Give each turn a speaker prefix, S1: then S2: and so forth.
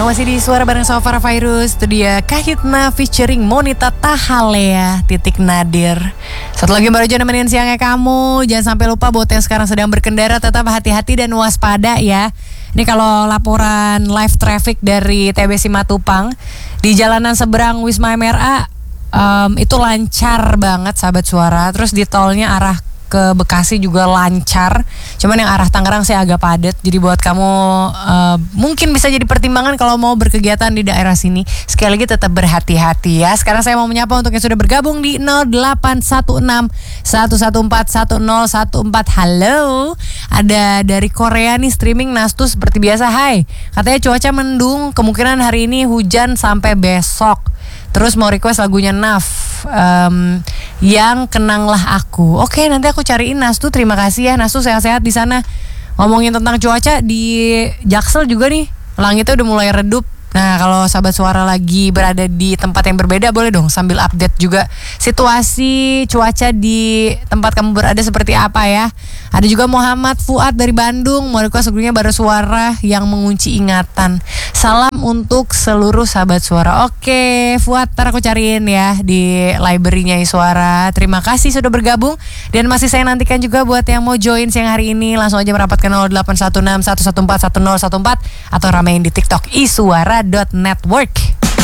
S1: masih di Suara bareng Sofara Virus. Itu dia Kahitna featuring Monita Tahalea titik Nadir. Satu lagi baru aja nemenin siangnya kamu. Jangan sampai lupa buat yang sekarang sedang berkendara tetap hati-hati dan waspada ya. Ini kalau laporan live traffic dari TB Simatupang di jalanan seberang Wisma MRA itu lancar banget sahabat Suara. Terus di tolnya arah ke Bekasi juga lancar. Cuman yang arah Tangerang sih agak padat. Jadi buat kamu mungkin bisa jadi pertimbangan kalau mau berkegiatan di daerah sini. Sekali lagi tetap berhati-hati ya. Sekarang saya mau menyapa untuk yang sudah bergabung di 0816 114 1014. Halo. Ada dari Korea nih streaming Nastu seperti biasa. Hai. Katanya cuaca mendung, kemungkinan hari ini hujan sampai besok. Terus mau request lagunya Naf yang Kenanglah Aku. Oke, nanti aku cariin Nastu. Terima kasih ya Nastu, sehat-sehat di sana. Ngomongin tentang cuaca di Jaksel juga nih, langitnya udah mulai redup. Nah, kalau sahabat Suara lagi berada di tempat yang berbeda, boleh dong sambil update juga situasi cuaca di tempat kamu berada seperti apa ya. Ada juga Muhammad Fuad dari Bandung, mau request lagunya Bara Suara yang Mengunci Ingatan. Salam untuk seluruh sahabat Suara. Oke, Fuad, ntar aku cariin ya di library-nya Suara. Terima kasih sudah bergabung. Dan masih saya nantikan juga buat yang mau join siang hari ini, langsung aja merapat ke 0816 114 1014 atau ramein di TikTok isuara.network.